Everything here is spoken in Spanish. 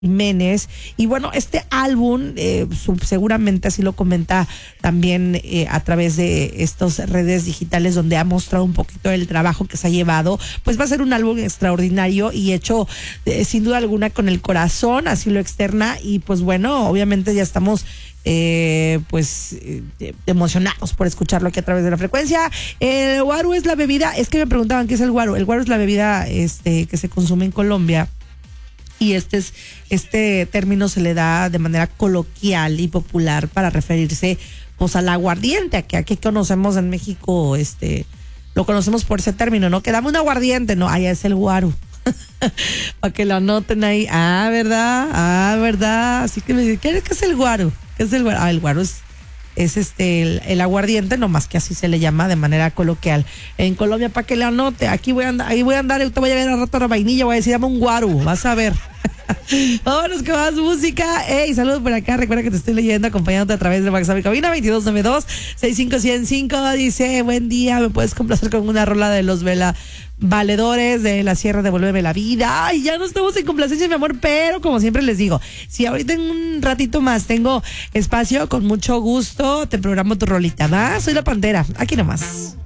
Jiménez. Y bueno, este álbum, seguramente así lo comenta también a través de estas redes digitales donde ha mostrado un poquito del trabajo que se ha llevado, pues va a ser un álbum extraordinario y hecho sin duda alguna con el corazón, así lo externa. Y pues bueno, obviamente ya estamos emocionados por escucharlo aquí a través de la frecuencia. El guaro es la bebida, es que me preguntaban qué es el guaro. El guaro es la bebida que se consume en Colombia. Y este término se le da de manera coloquial y popular para referirse pues al aguardiente, que aquí conocemos en México, lo conocemos por ese término, ¿no? Que dame un aguardiente, no, allá es el guaro. Para que lo anoten ahí. ¿Verdad? Así que me dicen, ¿qué es el guaro? ¿Qué es el guaro? El guaro es el aguardiente, no más que así se le llama de manera coloquial en Colombia, para que le anote. Aquí voy a andar, ahí voy a andar, te voy a ver a rato a la vainilla, voy a decir, dame un guaro, vas a ver. Vámonos con más música. Hey, saludos por acá, recuerda que te estoy leyendo, acompañándote a través de WhatsApp cabina 2292-65105. Dice, buen día, me puedes complacer con una rola de los valedores de la Sierra, Devuélveme la Vida. Ay, ya no estamos en complacencia, mi amor, pero como siempre les digo, si ahorita en un ratito más tengo espacio, con mucho gusto te programo tu rolita, ¿va? Soy la Pantera, aquí nomás.